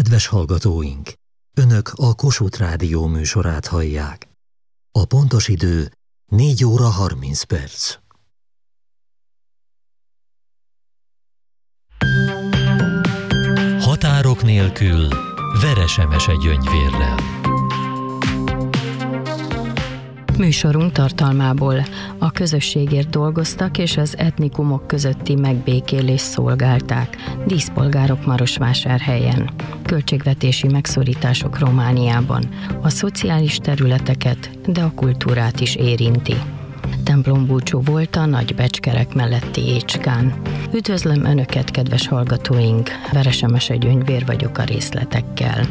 Kedves hallgatóink! Önök a Kossuth Rádió műsorát hallják. A pontos idő 4 óra 30 perc. Határok nélkül Veresemese Gyöngyvérrel. Műsorunk tartalmából: a közösségért dolgoztak és az etnikumok közötti megbékélést szolgálták, díszpolgárok Marosvásárhelyen, költségvetési megszorítások Romániában, a szociális területeket, de a kultúrát is érinti. Templombúcsú volt a Nagybecskerek melletti Écskán. Üdvözlöm Önöket, kedves hallgatóink! Veresemese Gyöngyvér vagyok a részletekkel.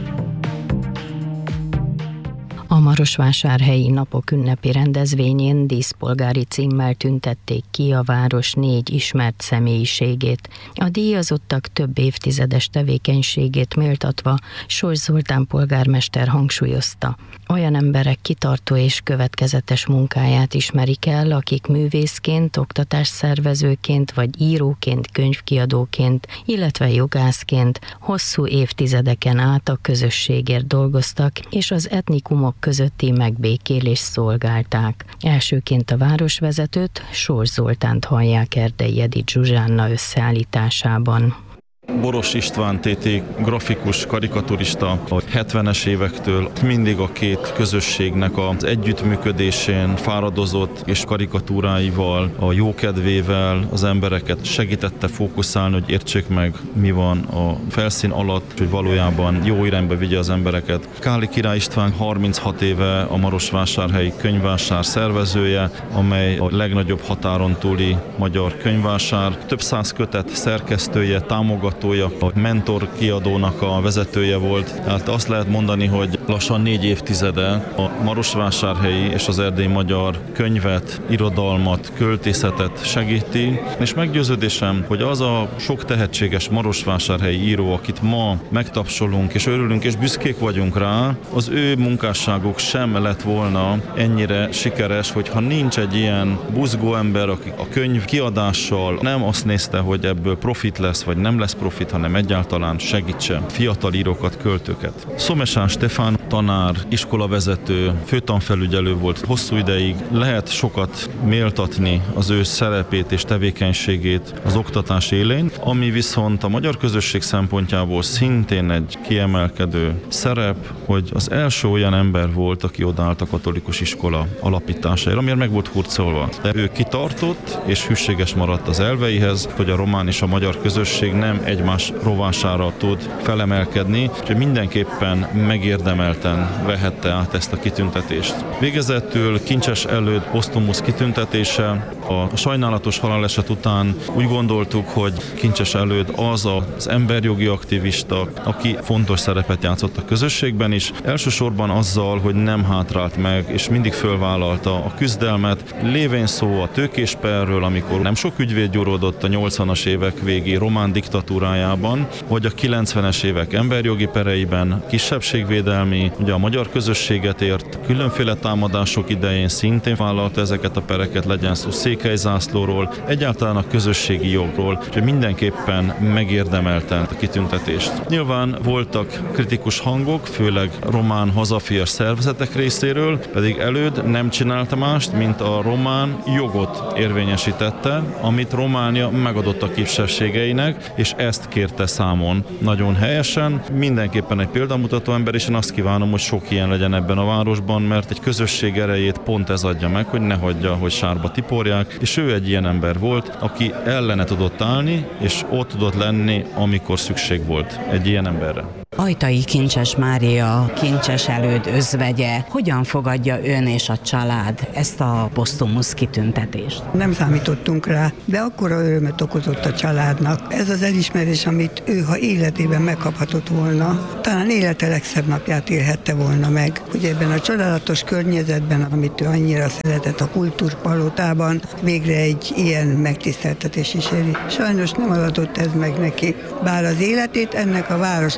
A Marosvásárhelyi Napok ünnepi rendezvényén díszpolgári címmel tüntették ki a város 4 ismert személyiségét. A díjazottak több évtizedes tevékenységét méltatva Sors Zoltán polgármester hangsúlyozta: olyan emberek kitartó és következetes munkáját ismerik el, akik művészként, oktatásszervezőként vagy íróként, könyvkiadóként, illetve jogászként hosszú évtizedeken át a közösségért dolgoztak, és az etnikumok közötti megbékélést szolgálták. Elsőként a városvezetőt, Sors Zoltánt hallják Erdei Edith Zsuzsánna összeállításában. Boros István TT grafikus, karikaturista a 70-es évektől mindig a két közösségnek az együttműködésén fáradozott, és karikatúráival, a jókedvével az embereket segítette fókuszálni, hogy értsék meg, mi van a felszín alatt, hogy valójában jó irányba vigye az embereket. Káli Király István 36 éve a Marosvásárhelyi könyvvásár szervezője, amely a legnagyobb határon túli magyar könyvvásár. Több száz kötet szerkesztője, támogatója, a Mentor kiadónak a vezetője volt. Tehát azt lehet mondani, hogy lassan 4 évtizede a marosvásárhelyi és az erdélyi magyar könyvet, irodalmat, költészetet segíti, és meggyőződésem, hogy az a sok tehetséges marosvásárhelyi író, akit ma megtapsolunk, és örülünk, és büszkék vagyunk rá, az ő munkásságuk sem lett volna ennyire sikeres, hogyha nincs egy ilyen buzgó ember, aki a könyv kiadással nem azt nézte, hogy ebből profit lesz, vagy nem lesz profit, hanem egyáltalán segítse fiatal írókat, költőket. Szomesán Stefán tanár, iskolavezető, főtanfelügyelő volt hosszú ideig. Lehet sokat méltatni az ő szerepét és tevékenységét az oktatás élén, ami viszont a magyar közösség szempontjából szintén egy kiemelkedő szerep, hogy az első olyan ember volt, aki odállt a katolikus iskola alapítására, amiért meg volt hurcolva. De ő kitartott és hűséges maradt az elveihez, hogy a román és a magyar közösség nem egymás rovására tud felemelkedni, úgyhogy mindenképpen megérdemelten vehette át ezt a kitüntetést. Végezetül Kincses Előd posztumusz kitüntetése. A sajnálatos haláleset után úgy gondoltuk, hogy Kincses Előd az az emberjogi aktivista, aki fontos szerepet játszott a közösségben is, elsősorban azzal, hogy nem hátrált meg, és mindig fölvállalta a küzdelmet. Lévén szó a tőkésperről, amikor nem sok ügyvéd gyúródott a 80-as évek végi román diktatúrájában, vagy a 90-es évek emberjogi pereiben, kisebbségvédelmi, ugye a magyar közösséget ért, különféle támadások idején szintén vállalta ezeket a pereket, legyen szó székelyzászlóról, egyáltalán a közösségi jogról, úgyhogy mindenképpen megérdemelten a kitüntetést. Nyilván voltak kritikus hangok, főleg román hazafias szervezetek részéről, pedig Előd nem csinálta mást, mint a román jogot érvényesítette, amit Románia megadott a kisebbségeinek, és ezt kérte számon. Nagyon helyesen, mindenképpen egy példamutató ember, és én azt kívánom, hogy sok ilyen legyen ebben a városban, mert egy közösség erejét pont ez adja meg, hogy ne hagyja, hogy sárba tiporják, és ő egy ilyen ember volt, aki ellene tudott állni, és ott tudott lenni, amikor szükség volt egy ilyen emberre. Ajtai Kincses Mária, Kincses Előd özvegye. Hogyan fogadja ön és a család ezt a posztumusz kitüntetést? Nem számítottunk rá, de akkora örömet okozott a családnak. Ez az elismerés, amit ő, ha életében megkaphatott volna, talán élete legszebb napját élhette volna meg. Hogy ebben a csodálatos környezetben, amit ő annyira szeretett, a kultúrpalotában, végre egy ilyen megtiszteltetés is éri. Sajnos nem adatott ez meg neki. Bár az életét ennek a városnak a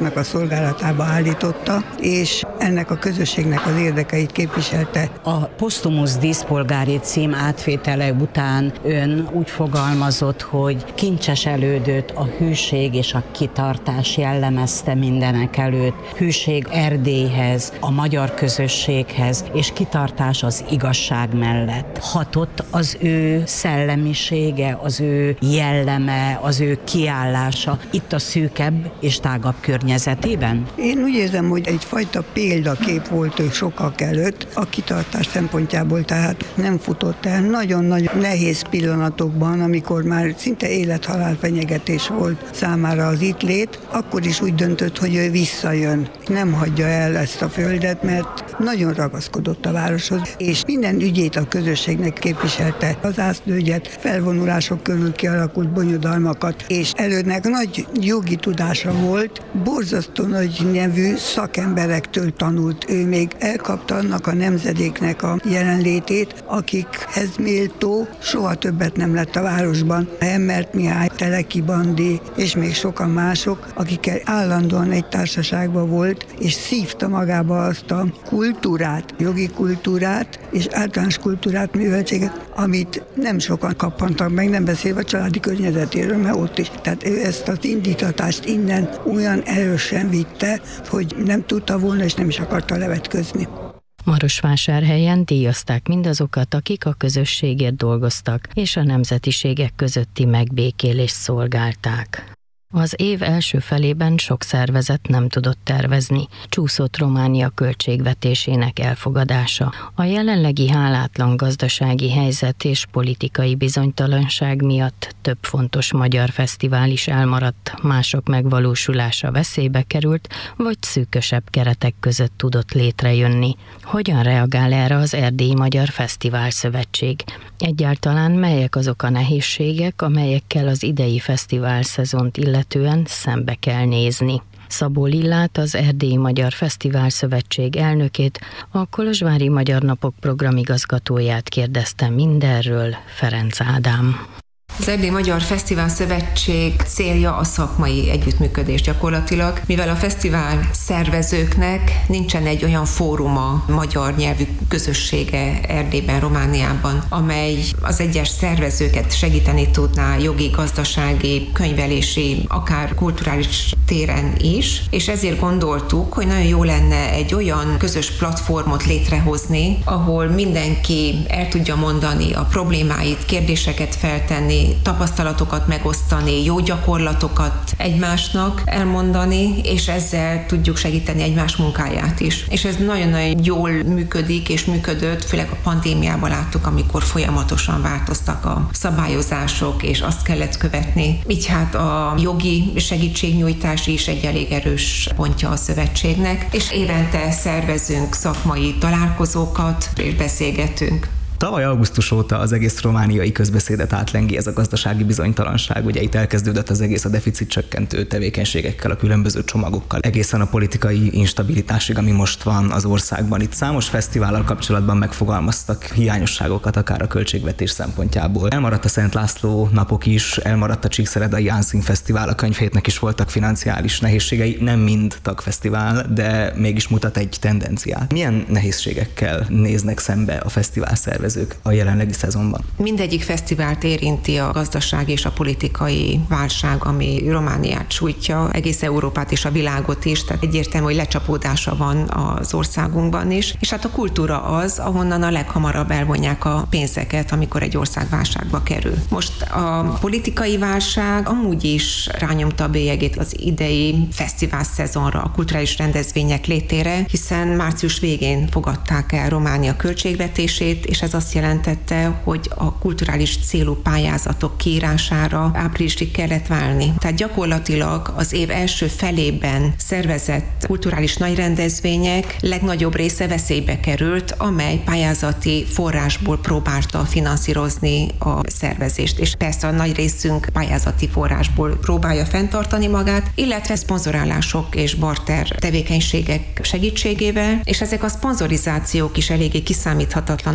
szolgálatába állította, és ennek a közösségnek az érdekeit képviselte. A posztumusz díszpolgári cím átvétele után ön úgy fogalmazott, hogy kincses elődöt a hűség és a kitartás jellemezte mindenek előtt. Hűség Erdélyhez, a magyar közösséghez, és kitartás az igazság mellett. Hatott az ő szellemisége, az ő jelleme, az ő kiállása itt a szűkebb és tágabb környezetében? Én úgy érzem, hogy egyfajta példakép volt ő sokak előtt a kitartás szempontjából, tehát nem futott el nagyon-nagyon nehéz pillanatokban, amikor már szinte élethalál fenyegetés volt számára az itt lét, akkor is úgy döntött, hogy ő visszajön. Nem hagyja el ezt a földet, mert nagyon ragaszkodott a városhoz, és minden ügyét a közösségnek képviselte. Az zászlóügyet, felvonulások körül kialakult bonyodalmakat, és elődnek nagy jogi tudása volt, borzasztó nagy nevű szakemberektől tanult. Ő még elkapta annak a nemzedéknek a jelenlétét, akikhez méltó soha többet nem lett a városban. Hemmert Mihály, Teleki Bandi, és még sokan mások, akikkel állandóan egy társaságban volt, és szívta magába azt a kultúrát, jogi kultúrát, és általános kultúrát, műveltséget, amit nem sokan kaphantak meg, nem beszélve a családi környezetéről, mert ott is. Tehát ő ezt az indítatást innen olyan erősen vitte, hogy nem tudta volna, és nem is akarta levetközni. Marosvásárhelyen díjazták mindazokat, akik a közösségért dolgoztak, és a nemzetiségek közötti megbékélést szolgálták. Az év első felében sok szervezet nem tudott tervezni, csúszott Románia költségvetésének elfogadása. A jelenlegi hálátlan gazdasági helyzet és politikai bizonytalanság miatt több fontos magyar fesztivál is elmaradt, mások megvalósulása veszélybe került, vagy szűkösebb keretek között tudott létrejönni. Hogyan reagál erre az Erdélyi Magyar Fesztivál Szövetség? Egyáltalán melyek azok a nehézségek, amelyekkel az idei fesztivál szezont illetően szembe kell nézni? Szabó Lillát, az Erdélyi Magyar Fesztivál Szövetség elnökét, a Kolozsvári Magyar Napok programigazgatóját kérdezte mindenről Ferenc Ádám. Az Erdélyi Magyar Fesztivál Szövetség célja a szakmai együttműködés gyakorlatilag, mivel a fesztivál szervezőknek nincsen egy olyan fóruma, magyar nyelvű közössége Erdélyben, Romániában, amely az egyes szervezőket segíteni tudná jogi, gazdasági, könyvelési, akár kulturális téren is, és ezért gondoltuk, hogy nagyon jó lenne egy olyan közös platformot létrehozni, ahol mindenki el tudja mondani a problémáit, kérdéseket feltenni, tapasztalatokat megosztani, jó gyakorlatokat egymásnak elmondani, és ezzel tudjuk segíteni egymás munkáját is. És ez nagyon-nagyon jól működik, és működött, főleg a pandémiában láttuk, amikor folyamatosan változtak a szabályozások, és azt kellett követni. Így hát a jogi segítségnyújtás is egy elég erős pontja a szövetségnek, és évente szervezünk szakmai találkozókat, és beszélgetünk. Tavaly augusztus óta az egész romániai közbeszédet átlengi ez a gazdasági bizonytalanság. Ugye itt elkezdődött az egész a deficit csökkentő tevékenységekkel, a különböző csomagokkal, egészen a politikai instabilitásig, ami most van az országban. Itt számos fesztivállal kapcsolatban megfogalmaztak hiányosságokat, akár a költségvetés szempontjából. Elmaradt a Szent László napok is, elmaradt a Csíkszeredai Jánszín Fesztivál, a könyvhétnek is voltak financiális nehézségei, nem mind tagfesztivál, de mégis mutat egy tendenciát. Milyen nehézségekkel néznek szembe a fesztivál szervezők a jelenlegi szezonban? Mindegyik fesztivált érinti a gazdaság és a politikai válság, ami Romániát sújtja, egész Európát és a világot is, tehát egyértelmű, hogy lecsapódása van az országunkban is, és hát a kultúra az, ahonnan a leghamarabb elvonják a pénzeket, amikor egy ország válságba kerül. Most a politikai válság amúgy is rányomta a bélyegét az idei fesztivál szezonra, a kulturális rendezvények létére, hiszen március végén fogadták el Románia költségvetését, és ez azt jelentette, hogy a kulturális célú pályázatok kiírására áprilisig kellett válni. Tehát gyakorlatilag az év első felében szervezett kulturális nagyrendezvények legnagyobb része veszélybe került, amely pályázati forrásból próbálta finanszírozni a szervezést. És persze a nagy részünk pályázati forrásból próbálja fenntartani magát, illetve szponzorálások és barter tevékenységek segítségével, és ezek a szponzorizációk is eléggé kiszámíthatatlanokká váltak,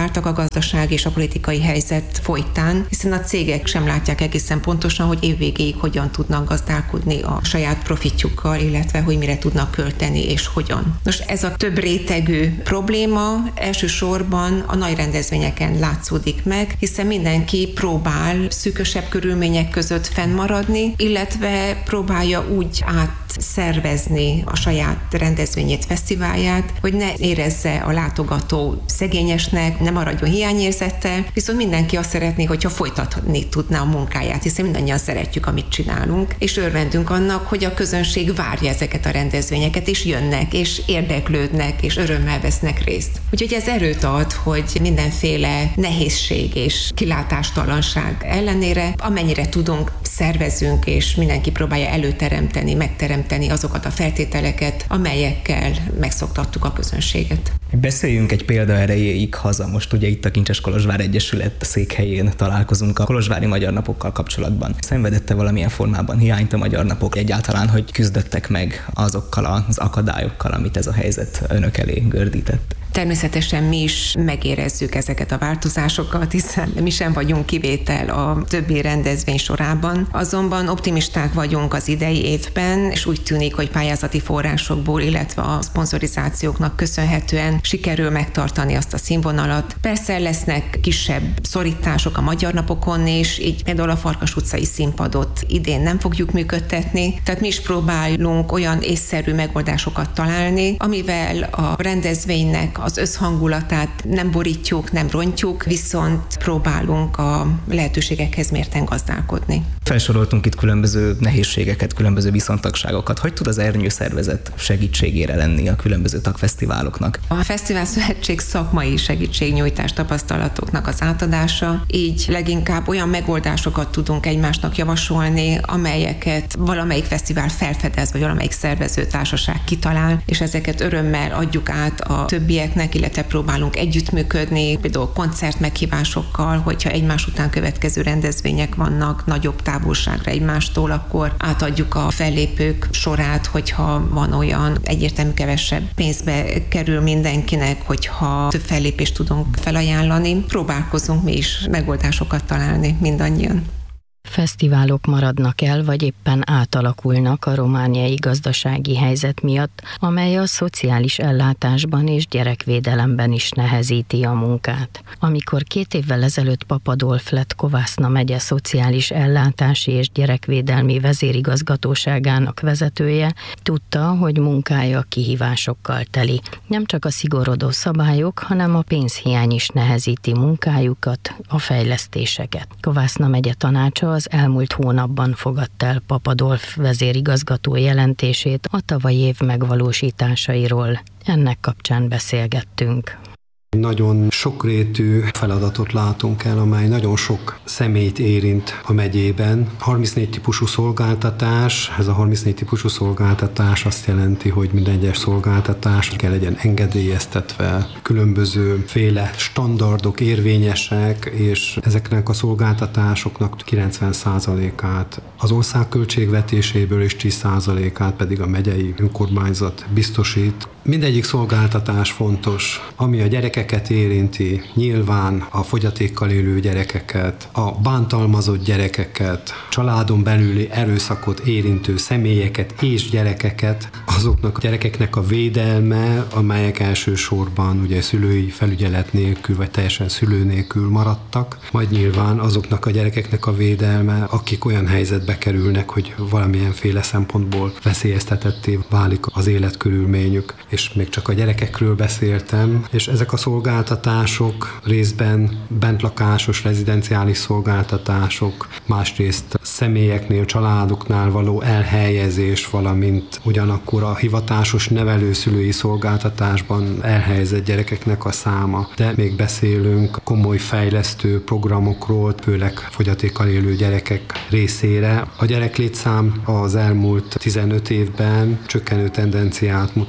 vártak a gazdaság és a politikai helyzet folytán, hiszen a cégek sem látják egészen pontosan, hogy évvégéig hogyan tudnak gazdálkodni a saját profitjukkal, illetve hogy mire tudnak költeni és hogyan. Nos, ez a több rétegű probléma elsősorban a nagy rendezvényeken látszódik meg, hiszen mindenki próbál szűkösebb körülmények között fennmaradni, illetve próbálja úgy átszervezni a saját rendezvényét, fesztiválját, hogy ne érezze a látogató szegényesnek, ne maradjon hiányérzettel, viszont mindenki azt szeretné, hogyha folytatni tudná a munkáját, hiszen mindannyian szeretjük, amit csinálunk, és örvendünk annak, hogy a közönség várja ezeket a rendezvényeket, és jönnek, és érdeklődnek, és örömmel vesznek részt. Úgyhogy ez erőt ad, hogy mindenféle nehézség és kilátástalanság ellenére, amennyire tudunk, szervezünk, és mindenki próbálja előteremteni, megteremteni azokat a feltételeket, amelyekkel megszoktattuk a közönséget. Beszéljünk egy példa erejéig haza. Most ugye itt a Kincses Kolozsvár Egyesület székhelyén találkozunk a kolozsvári Magyar Napokkal kapcsolatban. Szenvedette valamilyen formában hiányt a Magyar Napok egyáltalán, hogy küzdöttek meg azokkal az akadályokkal, amit ez a helyzet önök elé gördített? Természetesen mi is megérezzük ezeket a változásokat, hiszen mi sem vagyunk kivétel a többi rendezvény sorában. Azonban optimisták vagyunk az idei évben, és úgy tűnik, hogy pályázati forrásokból, illetve a szponzorizációknak köszönhetően sikerül megtartani azt a színvonalat. Persze lesznek kisebb szorítások a Magyar Napokon is, így például a Farkas utcai színpadot idén nem fogjuk működtetni, tehát mi is próbálunk olyan észszerű megoldásokat találni, amivel a rendezvénynek az összhangulatát nem borítjuk, nem rontjuk, viszont próbálunk a lehetőségekhez mérten gazdálkodni. Felsoroltunk itt különböző nehézségeket, különböző viszontagságokat. Hogy tud az ernyőszervezet segítségére lenni a különböző tagfesztiváloknak? A Fesztivál Szövetség szakmai segítségnyújtás tapasztalatoknak az átadása, így leginkább olyan megoldásokat tudunk egymásnak javasolni, amelyeket valamelyik fesztivál felfedez, vagy valamelyik szervezőtársaság kitalál, és ezeket örömmel adjuk át a többieknek, illetve próbálunk együttműködni, például koncertmeghívásokkal, hogyha egymás után következő rendezvények vannak nagyobb távolságra egymástól, akkor átadjuk a fellépők sorát, hogyha van olyan egyértelmű kevesebb pénzbe kerül mindenkinek, hogyha több fellépést tudunk felajánlani. Próbálkozunk mi is megoldásokat találni mindannyian. Fesztiválok maradnak el, vagy éppen átalakulnak a romániai gazdasági helyzet miatt, amely a szociális ellátásban és gyerekvédelemben is nehezíti a munkát. Amikor 2 évvel ezelőtt Papadolf lett Kovászna megye szociális ellátási és gyerekvédelmi vezérigazgatóságának vezetője, tudta, hogy munkája kihívásokkal teli. Nem csak a szigorodó szabályok, hanem a pénzhiány is nehezíti munkájukat, a fejlesztéseket. Kovászna megye tanácsa az elmúlt hónapban fogadta el Papadolf vezérigazgató jelentését a tavalyi év megvalósításairól. Ennek kapcsán beszélgettünk. Nagyon sokrétű feladatot látunk el, amely nagyon sok személyt érint a megyében. 34 típusú szolgáltatás, ez a 34 típusú szolgáltatás azt jelenti, hogy minden egyes szolgáltatás kell legyen engedélyeztetve, különböző féle standardok érvényesek, és ezeknek a szolgáltatásoknak 90%-át az ország költségvetéséből és 10%-át pedig a megyei önkormányzat biztosít. Mindegyik szolgáltatás fontos, ami a gyerekeket érinti, nyilván a fogyatékkal élő gyerekeket, a bántalmazott gyerekeket, családon belüli erőszakot érintő személyeket és gyerekeket, azoknak a gyerekeknek a védelme, amelyek elsősorban ugye szülői felügyelet nélkül vagy teljesen szülő nélkül maradtak, majd nyilván azoknak a gyerekeknek a védelme, akik olyan helyzetbe kerülnek, hogy valamilyenféle szempontból veszélyeztetetté válik az életkörülményük. És még csak a gyerekekről beszéltem, és ezek a szolgáltatások részben bentlakásos, rezidenciális szolgáltatások, másrészt személyeknél, családoknál való elhelyezés, valamint ugyanakkor a hivatásos nevelőszülői szolgáltatásban elhelyezett gyerekeknek a száma. De még beszélünk komoly fejlesztő programokról, főleg fogyatékkal élő gyerekek részére. A gyereklétszám az elmúlt 15 évben csökkenő tendenciát mutat,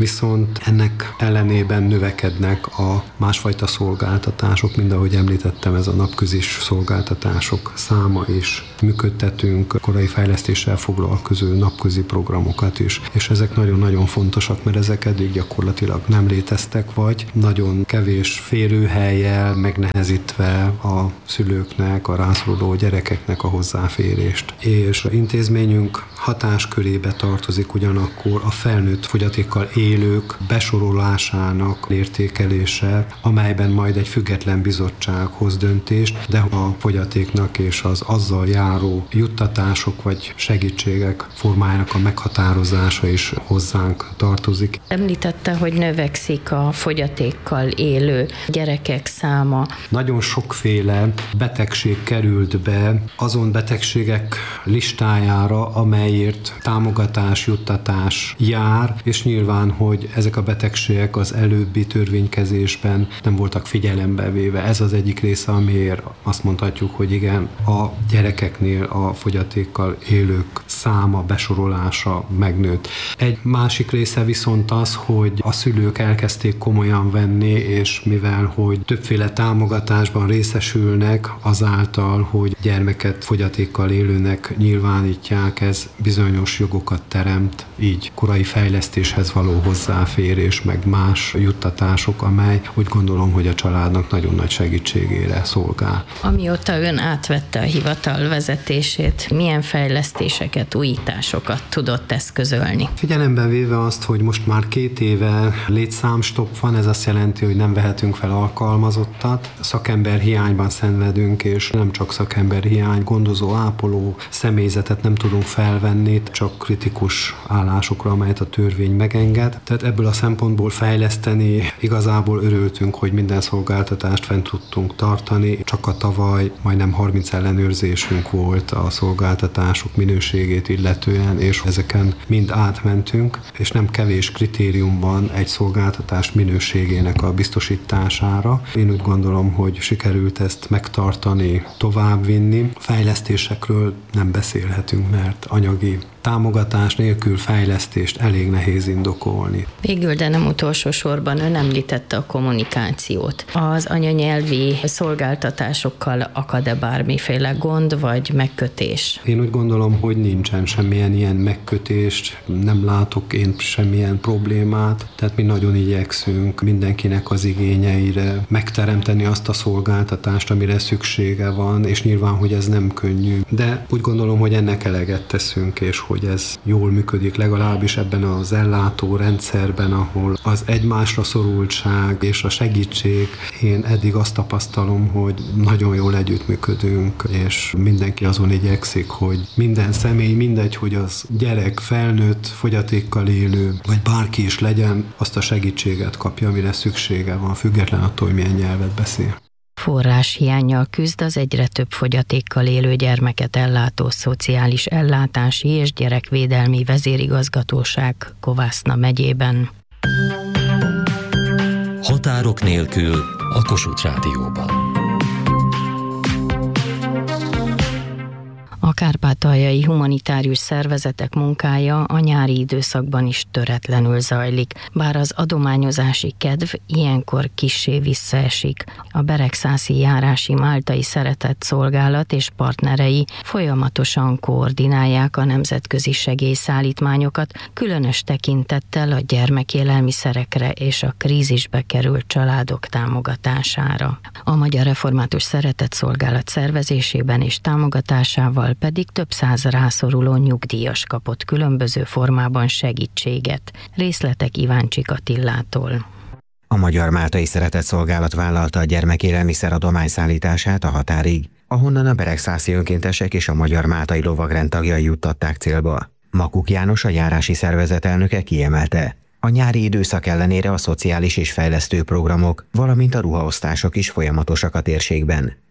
viszont ennek ellenében növekednek a másfajta szolgáltatások, mind ahogy említettem, ez a napközis szolgáltatások száma is. Működtetünk korai fejlesztéssel foglalkozó napközi programokat is, és ezek nagyon-nagyon fontosak, mert ezek eddig gyakorlatilag nem léteztek, vagy nagyon kevés férőhellyel megnehezítve a szülőknek, a rászoruló gyerekeknek a hozzáférést. És az intézményünk hatáskörébe tartozik ugyanakkor a felnőtt fogyatékkal élők besorolásának értékelése, amelyben majd egy független bizottság hoz döntést, de a fogyatéknak és az azzal járó juttatások vagy segítségek formájának a meghatározása is hozzánk tartozik. Említette, hogy növekszik a fogyatékkal élő gyerekek száma. Nagyon sokféle betegség került be azon betegségek listájára, amelyért támogatás, juttatás jár, és nyilván, hogy ezek a betegségek az előbbi törvénykezésben nem voltak figyelembe véve. Ez az egyik része, amiért azt mondhatjuk, hogy igen, a gyerekeknél a fogyatékkal élők száma, besorolása megnőtt. Egy másik része viszont az, hogy a szülők elkezdték komolyan venni, és mivel, hogy többféle támogatásban részesülnek azáltal, hogy gyermeket fogyatékkal élőnek nyilvánítják, ez bizonyos jogokat teremt, így korai fejlesztéshez való hozzáférés, meg más juttatások, amely úgy gondolom, hogy a családnak nagyon nagy segítségére szolgál. Amióta ön átvette a hivatal vezetését, milyen fejlesztéseket, újításokat tudott eszközölni? Figyelemben véve azt, hogy most már 2 éve létszámstopp van, ez azt jelenti, hogy nem vehetünk fel alkalmazottat. Szakember hiányban szenvedünk, és nem csak szakember hiány, gondozó, ápoló személyzetet nem tudunk felvenni, csak kritikus állásokra, amelyet a törvény megenged. Tehát ebből a szempontból fejleszteni igazából örültünk, hogy minden szolgáltatást fent tudtunk tartani. Csak a tavaly majdnem 30 ellenőrzésünk volt a szolgáltatások minőségét illetően, és ezeken mind átmentünk, és nem kevés kritérium van egy szolgáltatás minőségének a biztosítására. Én úgy gondolom, hogy sikerült ezt megtartani, továbbvinni. Fejlesztésekről nem beszélhetünk, mert anyagi támogatás nélkül fejlesztést elég nehéz indokolni. Végül, de nem utolsó sorban ön említette a kommunikációt. Az anyanyelvi szolgáltatásokkal akad-e bármiféle gond vagy megkötés? Én úgy gondolom, hogy nincsen semmilyen ilyen megkötést, nem látok én semmilyen problémát, tehát mi nagyon igyekszünk mindenkinek az igényeire megteremteni azt a szolgáltatást, amire szüksége van, és nyilván, hogy ez nem könnyű. De úgy gondolom, hogy ennek eleget teszünk, és hogy ez jól működik, legalábbis ebben az ellátó rendszerben, ahol az egymásra szorultság és a segítség, én eddig azt tapasztalom, hogy nagyon jól együttműködünk, és mindenki azon igyekszik, hogy minden személy, mindegy, hogy az gyerek, felnőtt, fogyatékkal élő, vagy bárki is legyen, azt a segítséget kapja, amire szüksége van, független attól, hogy milyen nyelvet beszél. Forráshiánnyal küzd az egyre több fogyatékkal élő gyermeket ellátó Szociális Ellátási és Gyerekvédelmi Vezérigazgatóság Kovászna megyében. Határok nélkül a Kossuth Rádióban. A kárpátaljai humanitárius szervezetek munkája a nyári időszakban is töretlenül zajlik, bár az adományozási kedv ilyenkor kissé visszaesik. A Beregszászi Járási Máltai Szeretetszolgálat és partnerei folyamatosan koordinálják a nemzetközi segélyszállítmányokat, különös tekintettel a gyermekélelmiszerekre és a krízisbe került családok támogatására. A Magyar Református Szeretetszolgálat szervezésében és támogatásával pedig több száz rászoruló nyugdíjas kapott különböző formában segítséget. Részletek Iváncsik Attillától. A Magyar Máltai Szeretetszolgálat vállalta a gyermekélelmiszer adományszállítását a határig, ahonnan a beregszászi önkéntesek és a Magyar Máltai Lovagrend tagjai juttatták célba. Makuk János, a járási szervezet elnöke kiemelte: a nyári időszak ellenére a szociális és fejlesztő programok, valamint a ruhaosztások is folyamatosak a térségben.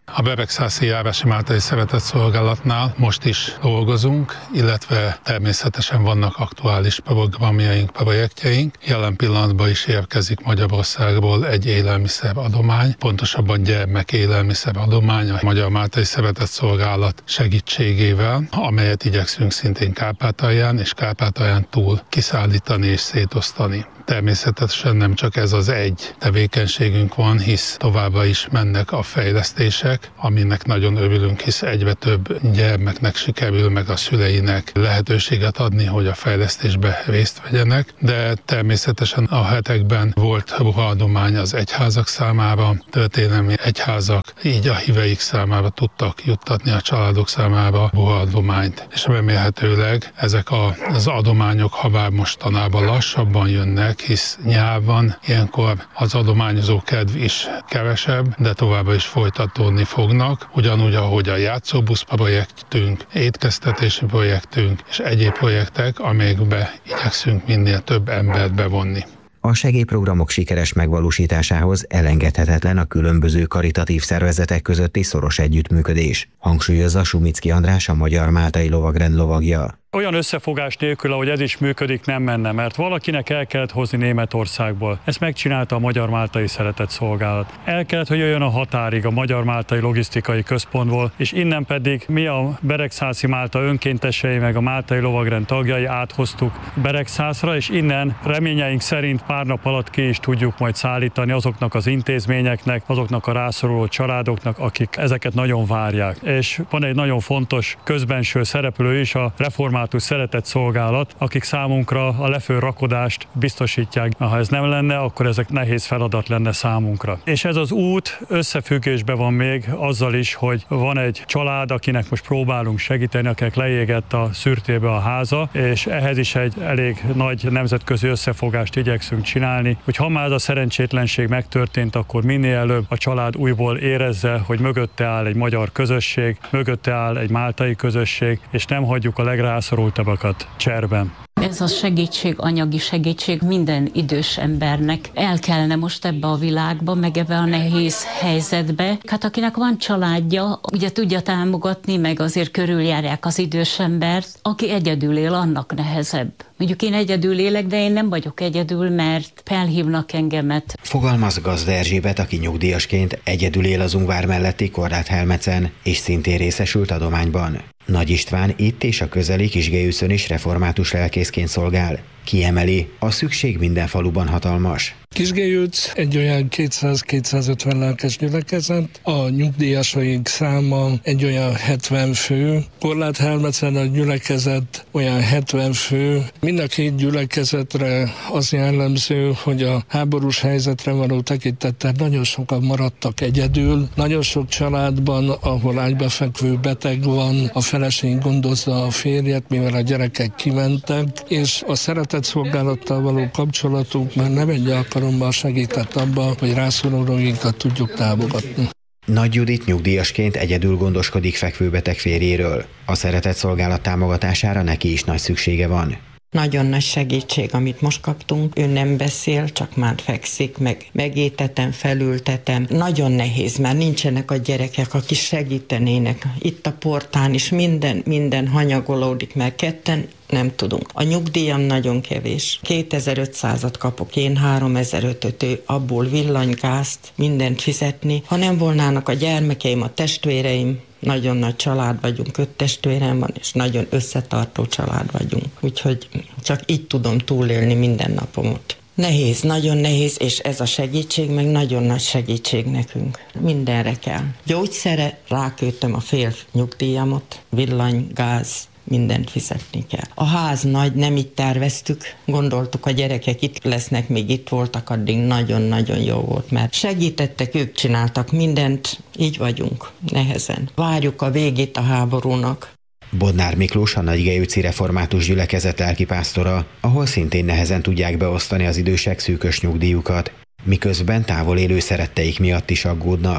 A Beregszászi Járási Máltai Szeretetszolgálatnál most is dolgozunk, illetve természetesen vannak aktuális programjaink, projektjeink. Jelen pillanatban is érkezik Magyarországról egy élelmiszeradomány, pontosabban gyermekélelmiszeradomány a Magyar Máltai Szeretetszolgálat segítségével, amelyet igyekszünk szintén Kárpátalján és Kárpátalján túl kiszállítani és szétosztani. Természetesen nem csak ez az egy tevékenységünk van, hisz továbbá is mennek a fejlesztések, aminek nagyon örülünk, hisz egyre több gyermeknek sikerül meg a szüleinek lehetőséget adni, hogy a fejlesztésbe részt vegyenek, de természetesen a hetekben volt ruhaadomány az egyházak számára, történelmi egyházak, így a híveik számára tudtak juttatni a családok számára ruhaadományt, és remélhetőleg ezek az adományok, ha bár mostanában lassabban jönnek, hisz nyár van, ilyenkor az adományozó kedv is kevesebb, de továbbra is folytatódni fognak, ugyanúgy, ahogy a játszóbusz projektünk, étkeztetési projektünk és egyéb projektek, amelyekbe igyekszünk minél több embert bevonni. A segélyprogramok sikeres megvalósításához elengedhetetlen a különböző karitatív szervezetek közötti szoros együttműködés, hangsúlyozza Sumicki András, a Magyar Máltai Lovagrend lovagja. Olyan összefogás nélkül, ahogy ez is működik, nem menne, mert valakinek el kellett hozni Németországból. Ezt megcsinálta a Magyar Máltai Szeretetszolgálat. El kellett, hogy jöjjön a határig a Magyar Máltai Logisztikai Központból, és innen pedig mi a Beregszászi Málta önkéntesei, meg a Máltai Lovagrend tagjai áthoztuk Beregszászra, és innen reményeink szerint pár nap alatt ki is tudjuk majd szállítani azoknak az intézményeknek, azoknak a rászoruló családoknak, akik ezeket nagyon várják. És van egy nagyon fontos közbenső szereplő is, a Református Szeretetszolgálat, akik számunkra a lefölrakodást biztosítják. Ha ez nem lenne, akkor ezek nehéz feladat lenne számunkra. És ez az út összefüggésben van még azzal is, hogy van egy család, akinek most próbálunk segíteni, akinek leégett a szürtébe a háza, és ehhez is egy elég nagy nemzetközi összefogást igyekszünk csinálni, hogy ha már ez a szerencsétlenség megtörtént, akkor minél előbb a család újból érezze, hogy mögötte áll egy magyar közösség, mögötte áll egy máltai közösség, és nem hagyjuk a legrászorultabbakat cserben. Ez a segítség, anyagi segítség minden idős embernek el kellene most ebbe a világba, meg ebbe a nehéz helyzetbe. Hát akinek van családja, ugye tudja támogatni, meg azért körüljárják az idős embert, aki egyedül él, annak nehezebb. Mondjuk én egyedül élek, de én nem vagyok egyedül, mert felhívnak engemet. Fogalmaz Gazda Erzsébet, aki nyugdíjasként egyedül él az Ungvár melletti Korlát Helmecen, és szintén részesült adományban. Nagy István itt és a közeli Kisgelyűszön is református lelkészként szolgál. Kiemeli, a szükség minden faluban hatalmas. Kisgelyűc egy olyan 200-250 lelkes gyülekezet, a nyugdíjasaink száma egy olyan 70 fő, Korlát Helmecen a gyülekezet olyan 70 fő. Mind a két gyülekezetre az jellemző, hogy a háborús helyzetre való tekintettel nagyon sokan maradtak egyedül. Nagyon sok családban, ahol ágybefekvő beteg van, a feleség gondozza a férjet, mivel a gyerekek kimentek, és a szeretetszolgálattal való kapcsolatunk már nem egy alkalommal segített abban, hogy rászorulóinkat tudjuk támogatni. Nagy Judit nyugdíjasként egyedül gondoskodik fekvőbeteg férjéről. A szeretetszolgálat támogatására neki is nagy szüksége van. Nagyon nagy segítség, amit most kaptunk. Ő nem beszél, csak már fekszik, megétetem, felültetem. Nagyon nehéz, mert nincsenek a gyerekek, akik segítenének. Itt a portán is minden hanyagolódik, mert ketten nem tudunk. A nyugdíjam nagyon kevés. 2500-at kapok én, 3500-öt, ő abból villanygázt, mindent fizetni. Ha nem volnának a gyermekeim, a testvéreim, nagyon nagy család vagyunk, 5 testvérem van, és nagyon összetartó család vagyunk. Úgyhogy csak így tudom túlélni minden napomat. Nehéz, nagyon nehéz, és ez a segítség meg nagyon nagy segítség nekünk. Mindenre kell. Gyógyszere, ráköltöm a fél nyugdíjamot, villany, gáz, mindent fizetni kell. A ház nagy, nem így terveztük, gondoltuk, a gyerekek itt lesznek, még itt voltak, addig nagyon-nagyon jó volt, mert segítettek, ők csináltak mindent, így vagyunk, nehezen. Várjuk a végét a háborúnak. Bodnár Miklós, a Nagygelyűci Református Gyülekezet lelkipásztora, ahol szintén nehezen tudják beosztani az idősek szűkös nyugdíjukat, miközben távol élő szeretteik miatt is aggódnak.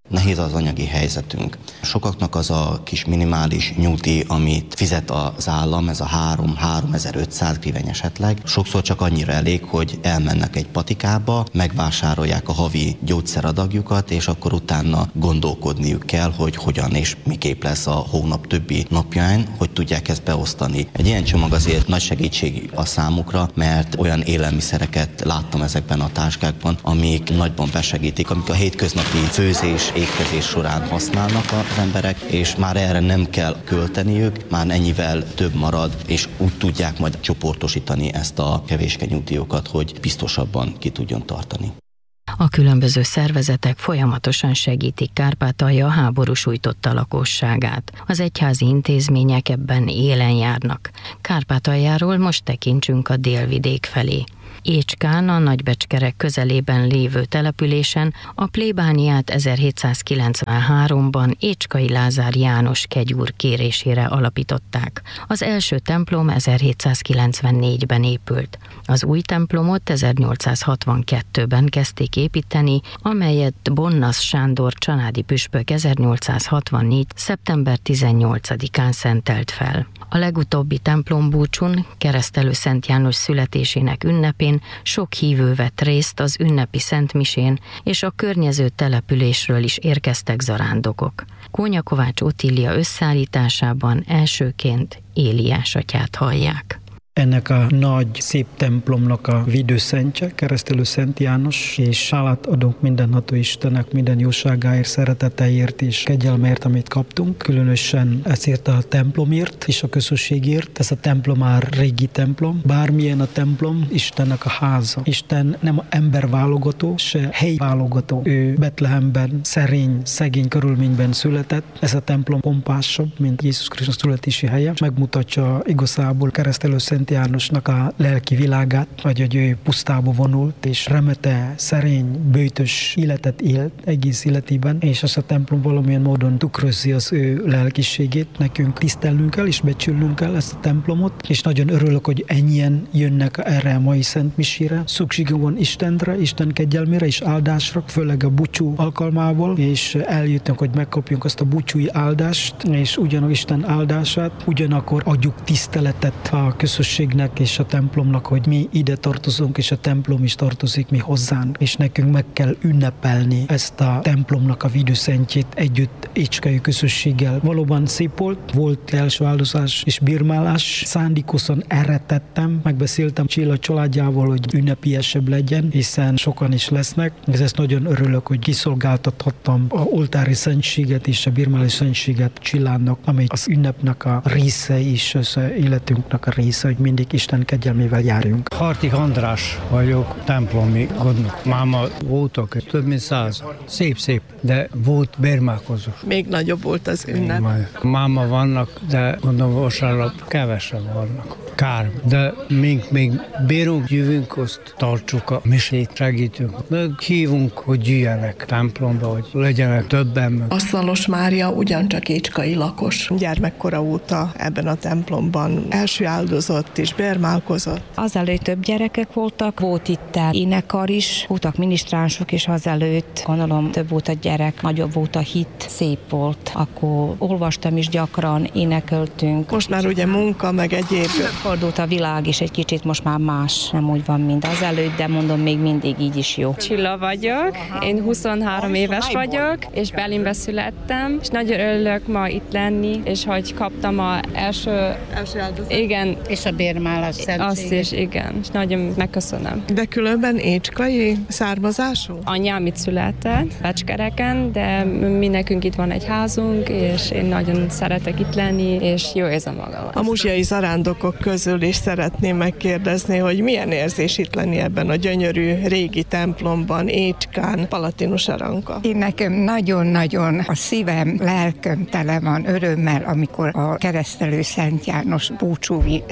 Nehéz az anyagi helyzetünk. Sokaknak az a kis minimális nyugdíj, amit fizet az állam, ez a 3500 hriven esetleg, sokszor csak annyira elég, hogy elmennek egy patikába, megvásárolják a havi gyógyszeradagjukat, és akkor utána gondolkodniuk kell, hogy hogyan és miképp lesz a hónap többi napján, hogy tudják ezt beosztani. Egy ilyen csomag azért nagy segítség a számukra, mert olyan élelmiszereket láttam ezekben a táskákban, amik nagyban besegítik, amik a hétköznapi főzés, étkezés során használnak az emberek, és már erre nem kell költeniük, már ennyivel több marad, és úgy tudják majd csoportosítani ezt a kevéske nyugdíjokat, hogy biztosabban ki tudjon tartani. A különböző szervezetek folyamatosan segítik Kárpátalja háború sújtotta lakosságát. Az egyházi intézmények ebben élen járnak. Kárpátaljáról most tekintsünk a délvidék felé. Écskán, a Nagybecskerek közelében lévő településen a plébániát 1793-ban Écskai Lázár János kegyúr kérésére alapították. Az első templom 1794-ben épült. Az új templomot 1862-ben kezdték építeni, amelyet Bonnasz Sándor csanádi püspök 1864. szeptember 18-án szentelt fel. A legutóbbi templombúcsun, Keresztelő Szent János születésének ünnepén sok hívő vett részt az ünnepi szentmisén, és a környező településről is érkeztek zarándokok. Kónya Kovács Otília összeállításában elsőként Éliás atyát hallják. Ennek a nagy, szép templomnak a védőszentje, Keresztelő Szent János, és hálát adunk mindenható Istennek minden jóságáért, szereteteért és kegyelmért, amit kaptunk. Különösen ezért a templomért és a közösségért. Ez a templom már régi templom. Bármilyen a templom, Istennek a háza. Isten nem emberválogató, se helyválogató. Ő Betlehemben szerény, szegény körülményben született. Ez a templom pompásabb, mint Jézus Krisztus születési helye. Megmutatja igazából Keresztelő Szent Jánosnak a lelki világát, vagy hogy ő pusztába vonult, és remete, szerény, bőtös életet élt egész életében, és ez a templom valamilyen módon tükrözi az ő lelkiségét. Nekünk tisztelnünk kell, és becsülnünk kell ezt a templomot, és nagyon örülök, hogy ennyien jönnek erre a mai szentmisére. Szükségünk van Istenre, Isten kegyelmére és áldásra, főleg a búcsú alkalmából, és eljöttünk, hogy megkapjunk azt a búcsúi áldást, és ugyanak Isten áldását, ugyanakkor adjuk tiszteletet a közösségnek és a templomnak, hogy mi ide tartozunk, és a templom is tartozik mi hozzánk, és nekünk meg kell ünnepelni ezt a templomnak a védőszentjét együtt écskai közösséggel. Valóban szép volt első áldozás és bírmálás, szándékosan erre tettem, megbeszéltem Csilla családjával, hogy ünnepiesebb legyen, hiszen sokan is lesznek, ezért nagyon örülök, hogy kiszolgáltathattam a oltári szentséget és a bírmálás szentséget Csillának, amely az ünnepnek a része és az életünknek a része, hogy mindig Isten kegyelmével járjunk. Hartig András vagyok, templomi gondnok. Máma voltak, több mint 100. Szép, de volt bérmálkozó. Még nagyobb volt az ünnep. Máma vannak, de gondolom vasárnap kevesen vannak. Kár, de mink még bérünk, jövünk, azt tartsuk a misét, segítünk. Meg hívunk, hogy jöjjenek templomba, hogy legyenek többen. Asztalos Mária ugyancsak écskai lakos. Gyermekkora óta ebben a templomban első áldozott és bérmálkozott. Azelőtt több gyerekek voltak, volt itt énekar is, voltak minisztránsok is azelőtt. Gondolom több volt a gyerek, nagyobb volt a hit, szép volt. Akkor olvastam is gyakran, énekeltünk. Most már ugye munka, meg egyéb. Fordult a világ is egy kicsit, most már más, nem úgy van, mint azelőtt, de mondom, még mindig így is jó. Csilla vagyok, én 23 éves vagyok, és Berlinbe születtem, és nagyon örülök ma itt lenni, és hogy kaptam az első áldozat. Igen. És a bérmálás szentséget. Azt is, igen, és nagyon megköszönöm. De különben écskai származású? Anyám itt született, Becskereken, de mi nekünk itt van egy házunk, és én nagyon szeretek itt lenni, és jó érzem magam. A muzsiai zarándokok közül is szeretném megkérdezni, hogy milyen érzés itt lenni ebben a gyönyörű régi templomban, Écskán, Palatinus Aranka. Én nekem nagyon-nagyon a szívem, lelköm tele van örömmel, amikor a Keresztelő Szent János búcsúi szent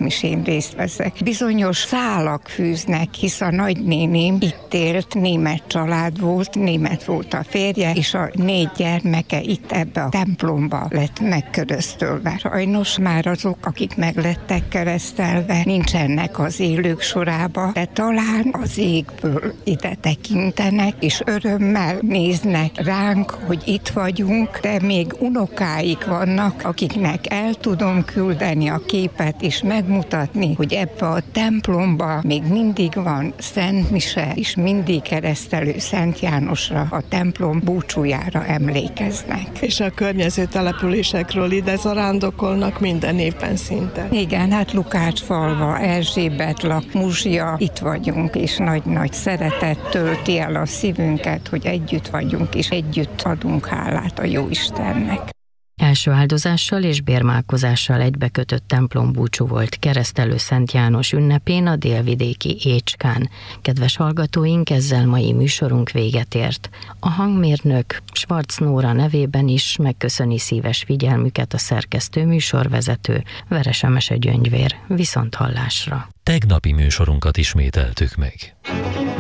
misén részt veszek. Bizonyos szálak fűznek, hisz a nagynéném itt élt, német család volt, német volt a férje, és a 4 gyermeke itt ebbe a templomba lett megköröztölve. Sajnos már azok, akik meg lettek keresztelve, nincsenek az élők sorába, de talán az égből ide tekintenek, és örömmel néznek ránk, hogy itt vagyunk, de még unokáik vannak, akiknek el tudom küldeni a képet, és megmutatni, hogy ebbe a templomba még mindig van Szent Mise, és mindig keresztelő Szent Jánosra, a templom búcsújára emlékeznek. És a környező településekről ide zarándokolnak minden évben szinte. Igen, hát Lukácsfalva, Erzsébetlak, Muzsia, itt vagyunk, és nagy-nagy szeretet tölti el a szívünket, hogy együtt vagyunk, és együtt adunk hálát a Jóistennek. Első áldozással és bérmálkozással egybekötött templombúcsú volt Keresztelő Szent János ünnepén a délvidéki Écskán. Kedves hallgatóink, ezzel mai műsorunk véget ért. A hangmérnök Schwarz Nóra nevében is megköszöni szíves figyelmüket a szerkesztő műsorvezető Veres Emese Gyöngyvér. Viszonthallásra! Tegnapi műsorunkat ismételtük meg.